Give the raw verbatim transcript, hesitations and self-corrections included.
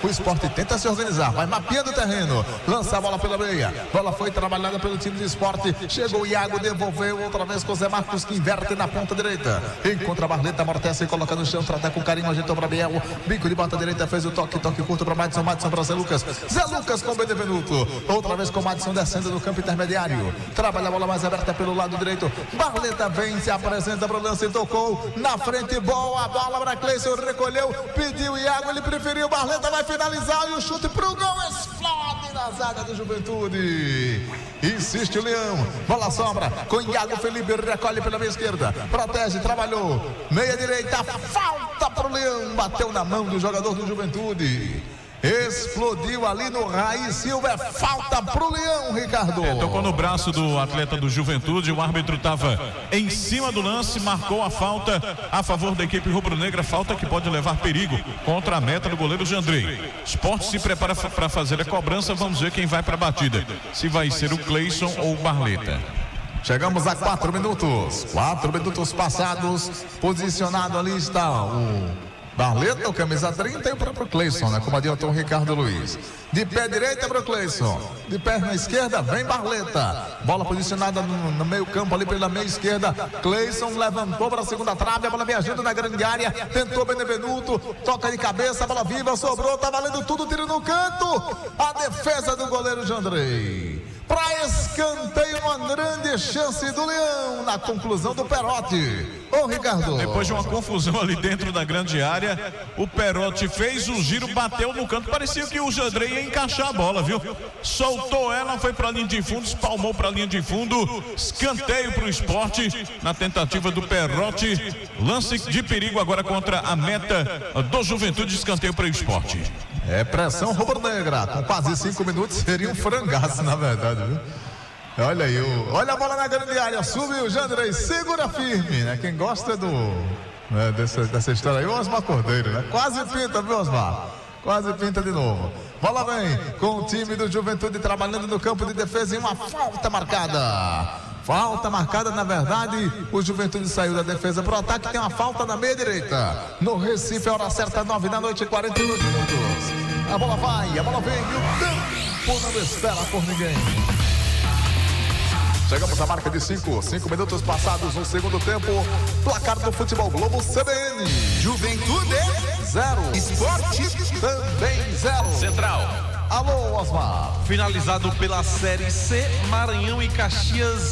O Sport tenta se organizar, vai mapeando o terreno, lança a bola pela meia, bola foi trabalhada pelo time do Sport, chegou o Iago, devolveu outra vez com o Zé Marcos, que inverte na ponta direita, encontra a Barleta, amortece e coloca no chão, trata com carinho, ajeitou para Biel, bico de ponta direita, fez o toque, toque curto para Madison, Madison para Zé Lucas, Zé Lucas com o Benevenuto, outra vez com o Madison descendo do campo intermediário, trabalha a bola mais aberta pelo lado direito, Barleta vem, se apresenta para o lance, tocou na frente, boa bola para Cleison, recolheu, pediu Iago, ele preferiu, Barleta vai finalizar e o chute pro gol, explode na zaga do Juventude, insiste o Leão, bola sobra com Iago Felipe, recolhe pela meia esquerda, protege, trabalhou, meia direita, falta pro Leão, bateu na mão do jogador do Juventude, explodiu ali no Raiz Silva, é falta pro Leão, Ricardo. É, tocou no braço do atleta do Juventude, o árbitro estava em cima do lance, marcou a falta a favor da equipe rubro-negra, falta que pode levar perigo contra a meta do goleiro Jandrei. Sport se prepara para fazer a cobrança, vamos ver quem vai para a batida, se vai ser o Cleison ou o Barleta. Chegamos a quatro minutos, quatro minutos passados, posicionado ali está o Barleta, o camisa trinta, e o próprio Cleison, né? Como adiantou o Ricardo Luiz. De pé direita para o Cleison, de perna esquerda vem Barleta, bola posicionada no, no meio campo ali pela meia esquerda, Cleison levantou para a segunda trave, a bola viajando na grande área, tentou Benevenuto, toca de cabeça, a bola viva, sobrou, tá valendo tudo, tiro no canto, a defesa do goleiro Jandrei. Para escanteio, uma grande chance do Leão na conclusão do Perotti. Ô Ricardo, depois de uma confusão ali dentro da grande área, o Perotti fez o giro, bateu no canto, parecia que o Jandrei ia encaixar a bola, viu? Soltou ela, foi para a linha de fundo, espalmou para a linha de fundo, escanteio para o Sport na tentativa do Perotti, lance de perigo agora contra a meta do Juventude, escanteio para o Sport. É pressão rubro-negra, com quase cinco minutos seria um frangaço, na verdade, viu? Olha aí, o, olha a bola na grande área, subiu o Jandrei, segura firme, né? Quem gosta do, né, dessa, dessa história aí, o Osmar Cordeiro, né? Quase pinta, viu, Osmar? Quase pinta de novo. Bola vem com o time do Juventude trabalhando no campo de defesa e uma falta marcada. Falta marcada, na verdade, o Juventude saiu da defesa para o ataque, tem uma falta na meia direita. No Recife, a hora certa, nove da noite, quarenta e dois minutos. A bola vai, a bola vem, e o tempo não espera por ninguém. Chegamos à marca de cinco, cinco minutos passados no segundo tempo. Placar do Futebol Globo C B N. Juventude zero. Esporte também zero. Central. Alô, Osmar. Finalizado pela Série C, Maranhão e Caxias